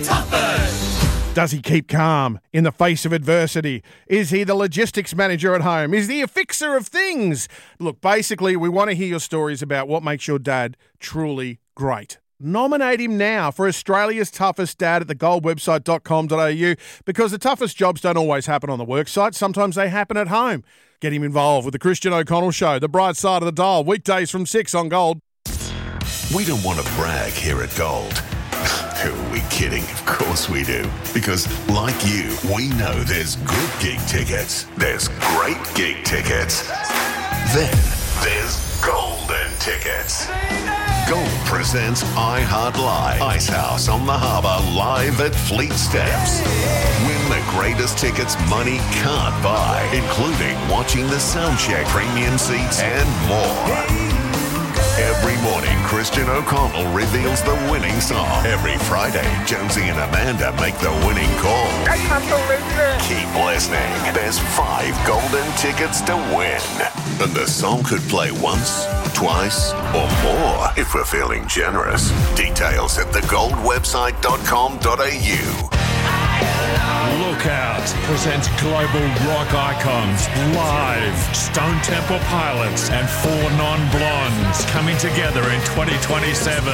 Does he keep calm in the face of adversity? Is he the logistics manager at home? Is he a fixer of things? Look, basically, we want to hear your stories about what makes your dad truly great. Nominate him now for Australia's Toughest Dad at thegoldwebsite.com.au, because the toughest jobs don't always happen on the worksite. Sometimes they happen at home. Get him involved with the Christian O'Connell Show, The Bright Side of the Dial, weekdays from 6 on Gold. We don't want to brag here at Gold. Who are we kidding? Of course we do. Because, like you, we know there's good gig tickets. There's great gig tickets. Then there's golden tickets. Gold presents iHeart Live. Icehouse on the Harbour, live at Fleet Steps. Win the greatest tickets money can't buy, including watching the soundcheck, premium seats, and more. Every morning, Christian O'Connell reveals the winning song. Every Friday, Jonesy and Amanda make the winning call. I can't believe it. Keep listening. There's 5 golden tickets to win. And the song could play once, twice, or more if we're feeling generous. Details at thegoldwebsite.com.au. Look Out presents global rock icons live. Stone Temple Pilots and 4 Non-Blondes coming together in 2027.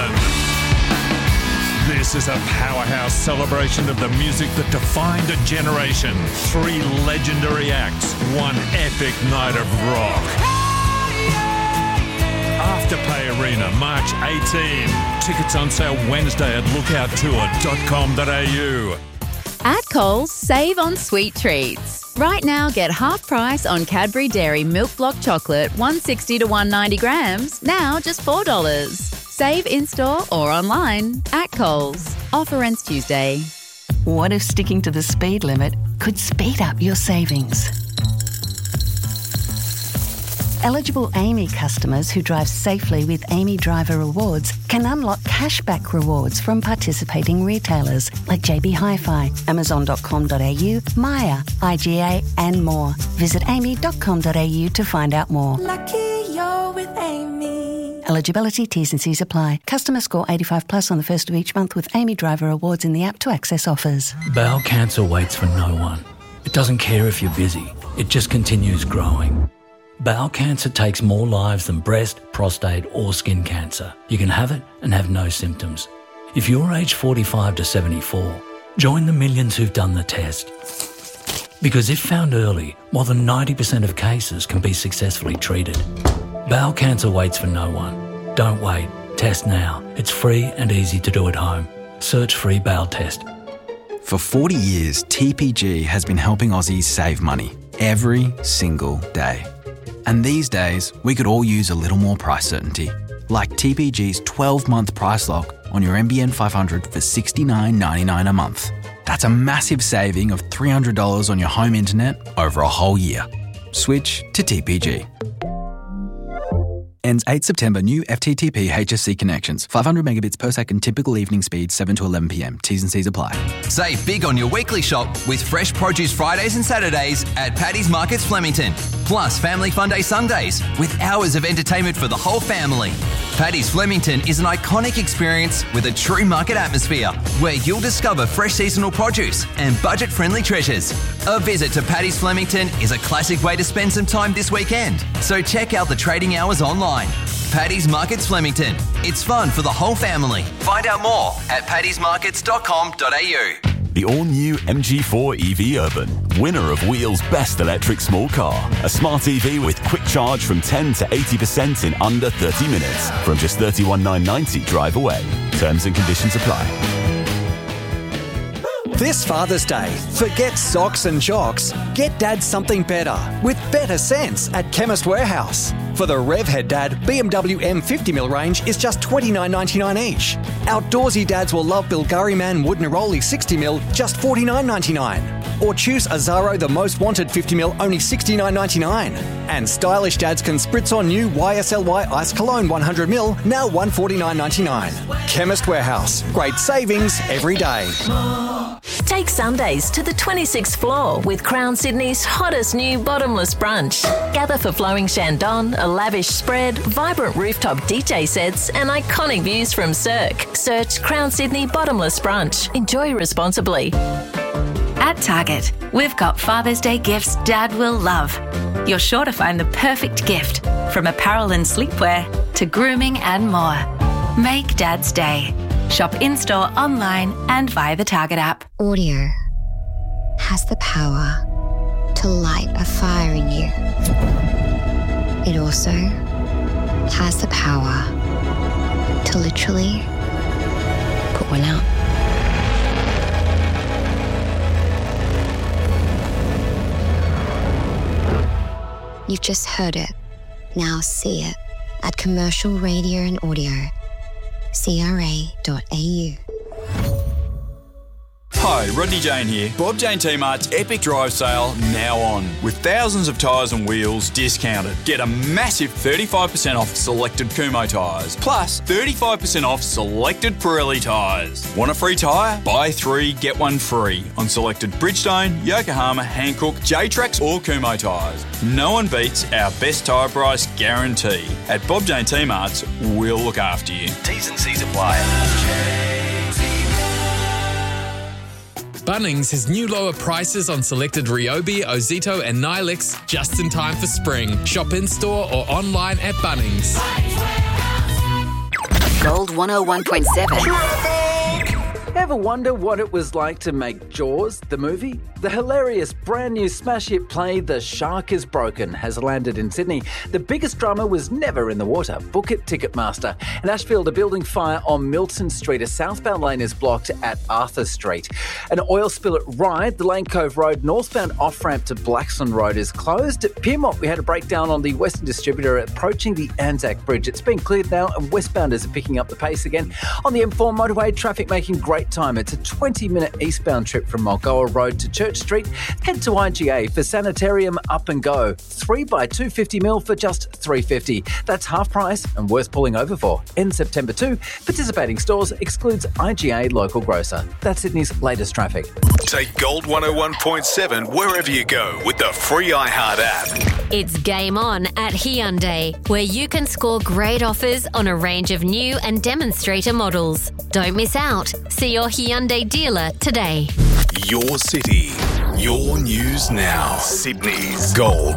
This is a powerhouse celebration of the music that defined a generation. 3 legendary acts, 1 epic night of rock. Afterpay Arena, March 18. Tickets on sale Wednesday at lookouttour.com.au. At Coles, save on sweet treats. Right now, get half price on Cadbury Dairy Milk Block Chocolate, 160 to 190 grams, now just $4. Save in-store or online at Coles. Offer ends Tuesday. What if sticking to the speed limit could speed up your savings? Eligible Amy customers who drive safely with Amy Driver Rewards can unlock cashback rewards from participating retailers like JB Hi-Fi, Amazon.com.au, Maya, IGA and more. Visit amy.com.au to find out more. Lucky you're with Amy. Eligibility, T's and C's apply. Customer score 85 plus on the first of each month with Amy Driver Rewards in the app to access offers. Bowel cancer waits for no one. It doesn't care if you're busy. It just continues growing. Bowel cancer takes more lives than breast, prostate or skin cancer. You can have it and have no symptoms. If you're aged 45 to 74, join the millions who've done the test. Because if found early, more than 90% of cases can be successfully treated. Bowel cancer waits for no one. Don't wait. Test now. It's free and easy to do at home. Search free bowel test. For 40 years, TPG has been helping Aussies save money every single day. And these days, we could all use a little more price certainty. Like TPG's 12-month price lock on your NBN 500 for $69.99 a month. That's a massive saving of $300 on your home internet over a whole year. Switch to TPG. Ends 8 September. New FTTP HSC connections. 500 megabits per second. Typical evening speed 7 to 11 p.m. T's and C's apply. Save big on your weekly shop with fresh produce Fridays and Saturdays at Paddy's Markets Flemington. Plus Family Fun Day Sundays with hours of entertainment for the whole family. Paddy's Flemington is an iconic experience with a true market atmosphere where you'll discover fresh seasonal produce and budget-friendly treasures. A visit to Paddy's Flemington is a classic way to spend some time this weekend. So check out the trading hours online. Paddy's Markets Flemington. It's fun for the whole family. Find out more at paddysmarkets.com.au. The all-new MG4 EV Urban, winner of Wheel's Best Electric Small Car. A smart EV with quick charge from 10 to 80% in under 30 minutes. From just $31,990 drive away. Terms and conditions apply. This Father's Day, forget socks and jocks. Get Dad something better with better sense at Chemist Warehouse. For the Revhead Dad, BMW M50mm range is just $29.99 each. Outdoorsy dads will love Bulgari Man Wood Neroli 60mm, just $49.99. Or choose Azaro The Most Wanted 50mm, only $69.99. And stylish dads can spritz on new YSLY Ice Cologne 100ml, now $149.99. Chemist Warehouse, great savings every day. Take Sundays to the 26th floor with Crown Sydney's hottest new bottomless brunch. Gather for flowing Shandong, a lavish spread, vibrant rooftop DJ sets and iconic views from Cirque. Search Crown Sydney Bottomless Brunch. Enjoy responsibly. At Target, we've got Father's Day gifts Dad will love. You're sure to find the perfect gift, from apparel and sleepwear to grooming and more. Make Dad's day. Shop in-store, online and via the Target app. Audio has the power to light a fire in you. It also has the power to literally put one out. You've just heard it. Now see it at Commercial Radio and Audio. CRA.au. Hi, Rodney Jane here. Bob Jane T-Mart's Epic Drive Sale now on, with thousands of tyres and wheels discounted. Get a massive 35% off selected Kumho tyres, plus 35% off selected Pirelli tyres. Want a free tyre? Buy 3, get 1 free on selected Bridgestone, Yokohama, Hankook, J-Trax or Kumho tyres. No one beats our best tyre price guarantee. At Bob Jane T-Mart's, we'll look after you. T's and C's apply. Bunnings has new lower prices on selected Ryobi, Ozito and Nilix just in time for spring. Shop in-store or online at Bunnings. Gold 101.7. Ever wonder what it was like to make Jaws, the movie? The hilarious brand new smash hit play The Shark is Broken has landed in Sydney. The biggest drama was never in the water. Book it, Ticketmaster. In Ashfield, a building fire on Milton Street. A southbound lane is blocked at Arthur Street. An oil spill at Ryde, the Lane Cove Road northbound off-ramp to Blaxland Road is closed. At Pyrmont, we had a breakdown on the Western Distributor approaching the Anzac Bridge. It's been cleared now and westbounders are picking up the pace again. On the M4 motorway, traffic making great time. It's a 20-minute eastbound trip from Mulgoa Road to Church Street. Head to IGA for Sanitarium Up and Go. 3 by 250ml for just $3.50. That's half price and worth pulling over for. Ends September 2. Participating stores excludes IGA local grocer. That's Sydney's latest traffic. Take Gold 101.7 wherever you go with the free iHeart app. It's game on at Hyundai, where you can score great offers on a range of new and demonstrator models. Don't miss out. See your Hyundai dealer today. Your city, your news now. Sydney's Gold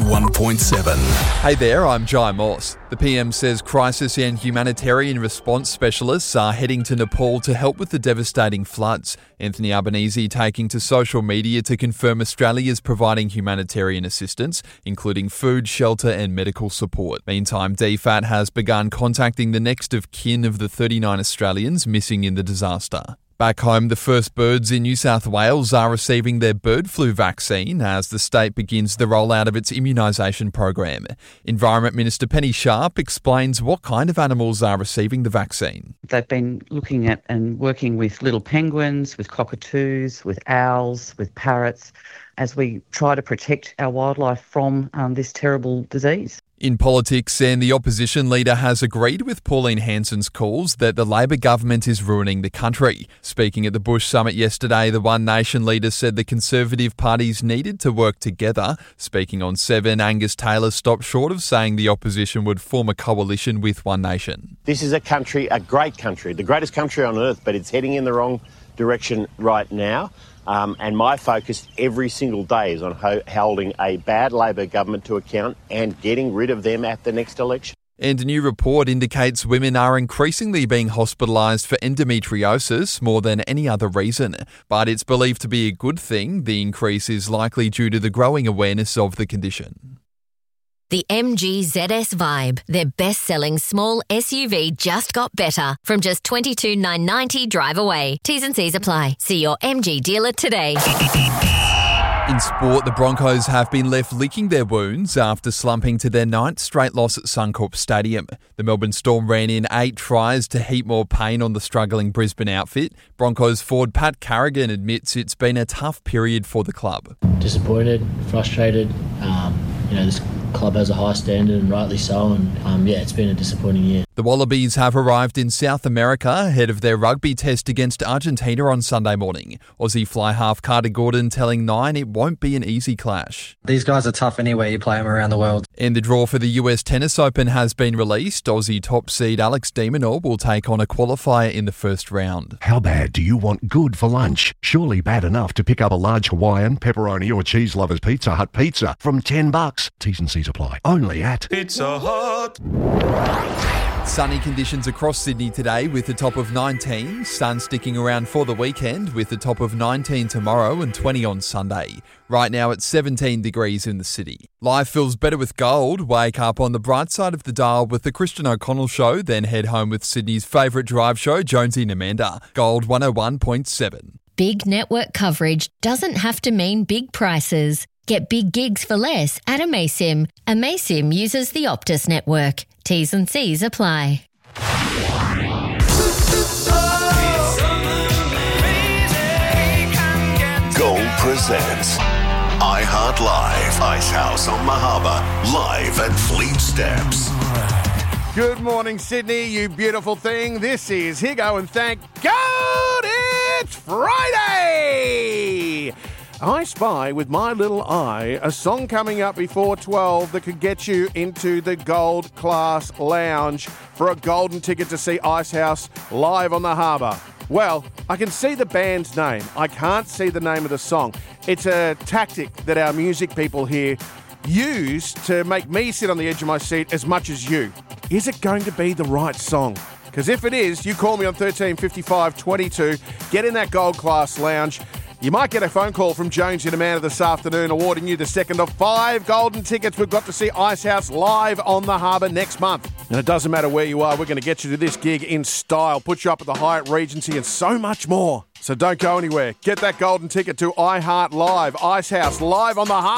101.7. Hey there, I'm Jai Moss. The PM says crisis and humanitarian response specialists are heading to Nepal to help with the devastating floods. Anthony Albanese taking to social media to confirm Australia is providing humanitarian assistance, including food, shelter and medical support. Meantime, DFAT has begun contacting the next of kin of the 39 Australians missing in the disaster. Back home, the first birds in New South Wales are receiving their bird flu vaccine as the state begins the rollout of its immunisation program. Environment Minister Penny Sharp explains what kind of animals are receiving the vaccine. They've been looking at and working with little penguins, with cockatoos, with owls, with parrots, as we try to protect our wildlife from this terrible disease. In politics, and the opposition leader has agreed with Pauline Hanson's calls that the Labor government is ruining the country. Speaking at the Bush Summit yesterday, the One Nation leader said the Conservative parties needed to work together. Speaking on 7, Angus Taylor stopped short of saying the opposition would form a coalition with One Nation. This is a country, a great country, the greatest country on earth, but it's heading in the wrong direction right now. And my focus every single day is on holding a bad Labor government to account and getting rid of them at the next election. And a new report indicates women are increasingly being hospitalised for endometriosis more than any other reason. But it's believed to be a good thing. The increase is likely due to the growing awareness of the condition. The MG ZS Vibe, their best-selling small SUV, just got better. From just $22,990 drive away. T's and C's apply. See your MG dealer today. In sport, the Broncos have been left licking their wounds after slumping to their 9th straight loss at Suncorp Stadium. The Melbourne Storm ran in 8 tries to heap more pain on the struggling Brisbane outfit. Broncos forward Pat Carrigan admits it's been a tough period for the club. Disappointed, frustrated. This club has a high standard and rightly so, and it's been a disappointing year. The Wallabies have arrived in South America ahead of their rugby test against Argentina on Sunday morning. Aussie fly half Carter Gordon telling Nine it won't be an easy clash. These guys are tough anywhere you play them around the world. And the draw for the US Tennis Open has been released. Aussie top seed Alex de Minaur will take on a qualifier in the first round. How bad do you want good for lunch? Surely bad enough to pick up a large Hawaiian, pepperoni or cheese lovers Pizza Hut pizza from $10. T's and C's apply. Only at Pizza Hut. Sunny conditions across Sydney today with a top of 19. Sun sticking around for the weekend with a top of 19 tomorrow and 20 on Sunday. Right now it's 17 degrees in the city. Life feels better with gold. Wake up on the bright side of the dial with the Christian O'Connell Show, then head home with Sydney's favourite drive show, Jonesy and Amanda. Gold 101.7. Big network coverage doesn't have to mean big prices. Get big gigs for less at Amaysim. Amaysim uses the Optus network. T's and C's apply. Gold presents iHeart Live, Icehouse on Mahaba, live at Fleet Steps. Good morning, Sydney, you beautiful thing. This is Higo, and thank God it's Friday! I spy with my little eye a song coming up before 12 that could get you into the Gold Class Lounge for a golden ticket to see Icehouse live on the harbour. Well, I can see the band's name. I can't see the name of the song. It's a tactic that our music people here use to make me sit on the edge of my seat as much as you. Is it going to be the right song? Because if it is, you call me on 13 55 22, get in that Gold Class Lounge. You might get a phone call from Jonesy and Amanda this afternoon awarding you the second of 5 golden tickets we've got to see Icehouse live on the harbour next month. And it doesn't matter where you are, we're going to get you to this gig in style, put you up at the Hyatt Regency and so much more. So don't go anywhere. Get that golden ticket to iHeart Live, Icehouse live on the harbour.